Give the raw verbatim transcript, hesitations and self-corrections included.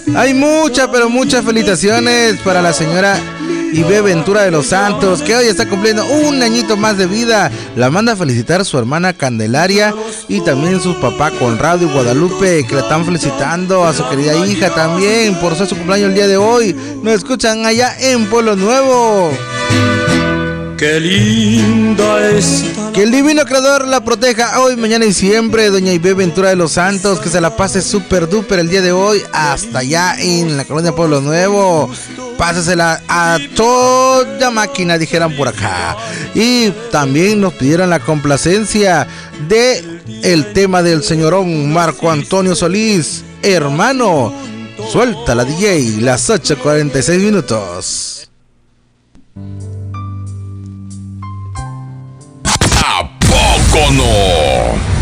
Hay muchas, pero muchas felicitaciones para la señora Ibe Ventura de los Santos, que hoy está cumpliendo un añito más de vida. La manda a felicitar su hermana Candelaria y también su papá Conrado y Guadalupe, que la están felicitando, a su querida hija también por ser su cumpleaños el día de hoy. Nos escuchan allá en Pueblo Nuevo. Qué linda está. Que el divino creador la proteja hoy, mañana y siempre. Doña Ibe Ventura de los Santos, que se la pase súper duper el día de hoy, hasta allá en la colonia Pueblo Nuevo. Pásesela a toda máquina, dijeran por acá. Y también nos pidieron la complacencia de el tema del señorón Marco Antonio Solís. Hermano, suelta la D J, las ocho cuarenta y seis minutos. ¿A poco no?